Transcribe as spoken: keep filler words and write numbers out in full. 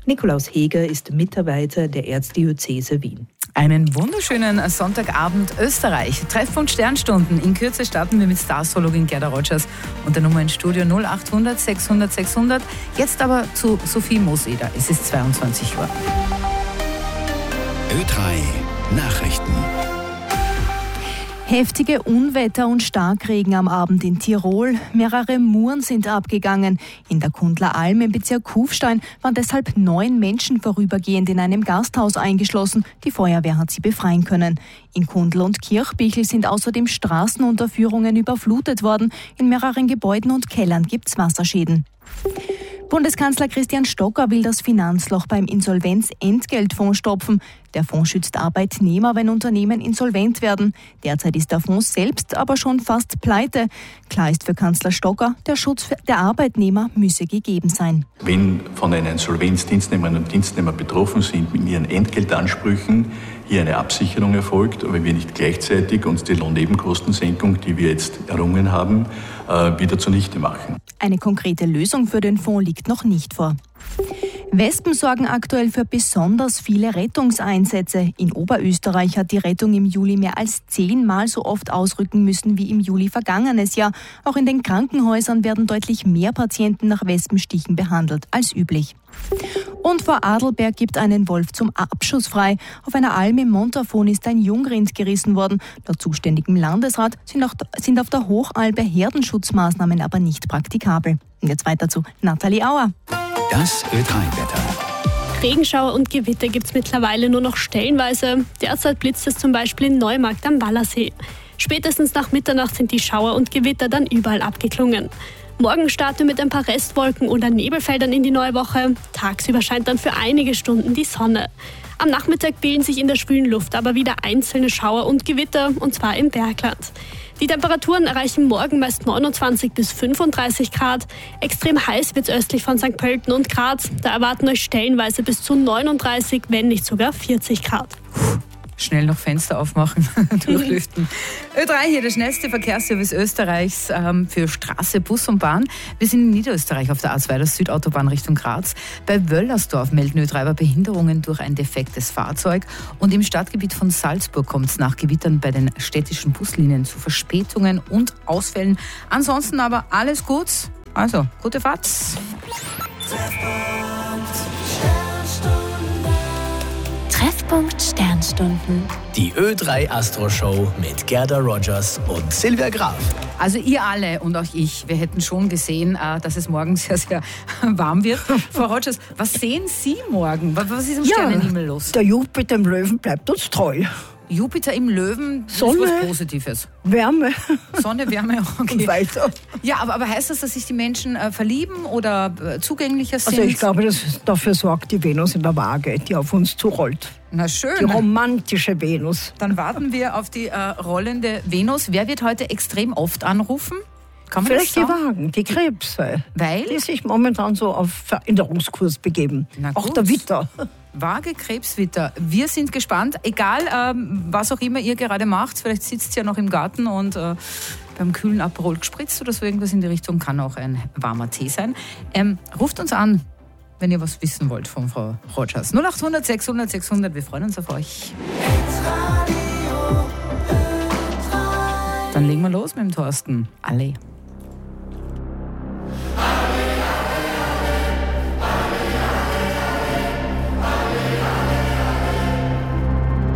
Nikolaus Heger ist Mitarbeiter der Erzdiözese Wien. Einen wunderschönen Sonntagabend Österreich. Treffpunkt Sternstunden. In Kürze starten wir mit Starzoologin Gerda Rogers und der Nummer ins Studio null achthundert sechshundert sechshundert. Jetzt aber zu Sophie Moseder. Es ist zweiundzwanzig Uhr. Ö drei Nachrichten. Heftige Unwetter und Starkregen am Abend in Tirol. Mehrere Muren sind abgegangen. In der Kundler Alm im Bezirk Kufstein waren deshalb neun Menschen vorübergehend in einem Gasthaus eingeschlossen. Die Feuerwehr hat sie befreien können. In Kundl und Kirchbichel sind außerdem Straßenunterführungen überflutet worden. In mehreren Gebäuden und Kellern gibt es Wasserschäden. Bundeskanzler Christian Stocker will das Finanzloch beim Insolvenzentgeltfonds stopfen. Der Fonds schützt Arbeitnehmer, wenn Unternehmen insolvent werden. Derzeit ist der Fonds selbst aber schon fast pleite. Klar ist für Kanzler Stocker, der Schutz der Arbeitnehmer müsse gegeben sein. Wenn von einer Insolvenz Dienstnehmerinnen und Dienstnehmer betroffen sind mit ihren Entgeltansprüchen, hier eine Absicherung erfolgt, aber wir nicht gleichzeitig uns die Lohnnebenkostensenkung, die wir jetzt errungen haben, wieder zunichte machen. Eine konkrete Lösung für den Fonds liegt noch nicht vor. Wespen sorgen aktuell für besonders viele Rettungseinsätze. In Oberösterreich hat die Rettung im Juli mehr als zehnmal so oft ausrücken müssen wie im Juli vergangenes Jahr. Auch in den Krankenhäusern werden deutlich mehr Patienten nach Wespenstichen behandelt als üblich. Und vor Adelberg gibt einen Wolf zum Abschuss frei. Auf einer Alm im Montafon ist ein Jungrind gerissen worden. Laut zuständigem Landesrat sind, auch, sind auf der Hochalbe Herdenschutzmaßnahmen aber nicht praktikabel. Und jetzt weiter zu Nathalie Auer. Das Ö drei Wetter. Regenschauer und Gewitter gibt es mittlerweile nur noch stellenweise. Derzeit blitzt es zum Beispiel in Neumarkt am Wallersee. Spätestens nach Mitternacht sind die Schauer und Gewitter dann überall abgeklungen. Morgen starten wir mit ein paar Restwolken oder Nebelfeldern in die neue Woche. Tagsüber scheint dann für einige Stunden die Sonne. Am Nachmittag bilden sich in der schwülen Luft aber wieder einzelne Schauer und Gewitter, und zwar im Bergland. Die Temperaturen erreichen morgen meist neunundzwanzig bis fünfunddreißig Grad. Extrem heiß wird es östlich von Sankt Pölten und Graz. Da erwarten euch stellenweise bis zu neununddreißig, wenn nicht sogar vierzig Grad. Schnell noch Fenster aufmachen, durchlüften. Ö drei hier, der schnellste Verkehrsservice Österreichs ähm, für Straße, Bus und Bahn. Wir sind in Niederösterreich auf der A zwei, der Südautobahn Richtung Graz. Bei Wöllersdorf melden Ö drei aber Behinderungen durch ein defektes Fahrzeug. Und im Stadtgebiet von Salzburg kommt es nach Gewittern bei den städtischen Buslinien zu Verspätungen und Ausfällen. Ansonsten aber alles gut. Also, gute Fahrt. Treffpunkt Sternstunden. Die Ö drei Astro Show mit Gerda Rogers und Silvia Graf. Also ihr alle und auch ich, wir hätten schon gesehen, dass es morgen sehr, sehr warm wird. Frau Rogers, was sehen Sie morgen? Was ist im ja, Sternenhimmel los? Der Jupiter im Löwen bleibt uns treu. Jupiter im Löwen, das Sonne, ist was Positives. Wärme. Sonne, Wärme, okay. Und weiter. Ja, aber, aber heißt das, dass sich die Menschen äh, verlieben oder äh, zugänglicher sind? Also ich glaube, dass dafür sorgt die Venus in der Waage, die auf uns zurollt. Na schön. Die romantische Venus. Dann warten wir auf die äh, rollende Venus. Wer wird heute extrem oft anrufen? Kann man Vielleicht das die Wagen, die Krebse. Weil? Die sich momentan so auf Veränderungskurs begeben. Auch der Witter. Waage, Krebs, Witter. Wir sind gespannt. Egal, ähm, was auch immer ihr gerade macht. Vielleicht sitzt ihr ja noch im Garten und äh, beim kühlen Aperol gespritzt oder so irgendwas in die Richtung. Kann auch ein warmer Tee sein. Ähm, ruft uns an, wenn ihr was wissen wollt von Frau Rogers. null achthundert sechshundert sechshundert. Wir freuen uns auf euch. Dann legen wir los mit dem Thorsten. Alle.